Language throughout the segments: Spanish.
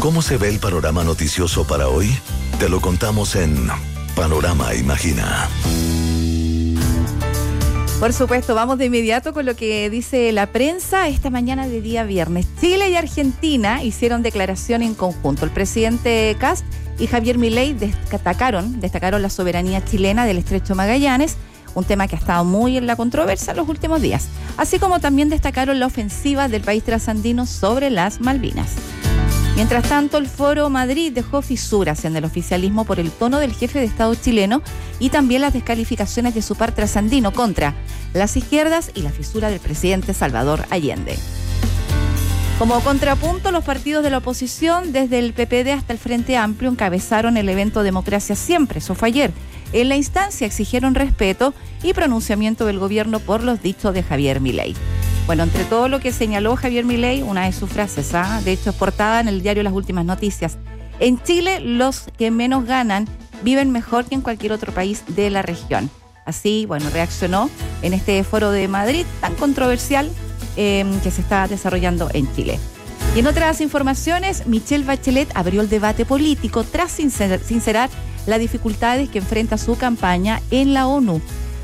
¿Cómo se ve el panorama noticioso para hoy? Te lo contamos en Panorama Imagina. Por supuesto, vamos de inmediato con lo que dice la prensa esta mañana de día viernes. Chile y Argentina hicieron declaración en conjunto. El presidente Kast y Javier Milei destacaron la soberanía chilena del Estrecho Magallanes, un tema que ha estado muy en la controversia en los últimos días, así como también destacaron la ofensiva del país trasandino sobre las Malvinas. Mientras tanto, el Foro Madrid dejó fisuras en el oficialismo por el tono del jefe de Estado chileno y también las descalificaciones de su par trasandino contra las izquierdas y la fisura del presidente Salvador Allende. Como contrapunto, los partidos de la oposición, desde el PPD hasta el Frente Amplio, encabezaron el evento Democracia Siempre, eso fue ayer. En la instancia exigieron respeto y pronunciamiento del gobierno por los dichos de Javier Milei. Bueno, entre todo lo que señaló Javier Milei, una de sus frases, de hecho es portada en el diario Las Últimas Noticias. En Chile, los que menos ganan viven mejor que en cualquier otro país de la región. Así, bueno, reaccionó en este foro de Madrid tan controversial que se está desarrollando en Chile. Y en otras informaciones, Michelle Bachelet abrió el debate político tras sincerar las dificultades que enfrenta su campaña en la ONU.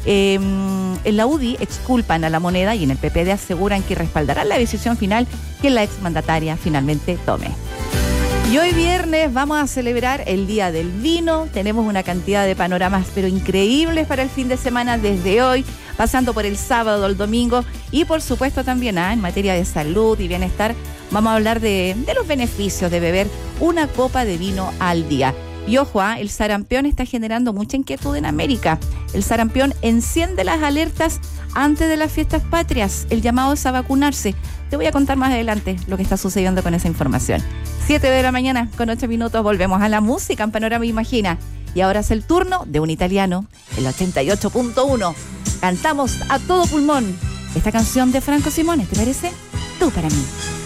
En la UDI exculpan a la moneda y en el PPD aseguran que respaldarán la decisión final que la exmandataria finalmente tome. Y hoy viernes vamos a celebrar el Día del Vino. Tenemos una cantidad de panoramas pero increíbles para el fin de semana desde hoy, pasando por el sábado, el domingo y por supuesto también en materia de salud y bienestar. Vamos a hablar de los beneficios de beber una copa de vino al día. Y ojo, el sarampión está generando mucha inquietud en América. El sarampión enciende las alertas antes de las fiestas patrias. El llamado es a vacunarse. Te voy a contar más adelante lo que está sucediendo con esa información. 7 de la mañana con 8 minutos volvemos a la música en Panorama Imagina. Y ahora es el turno de un italiano, el 88.1. Cantamos a todo pulmón esta canción de Franco Simone, ¿te parece? Tú para mí.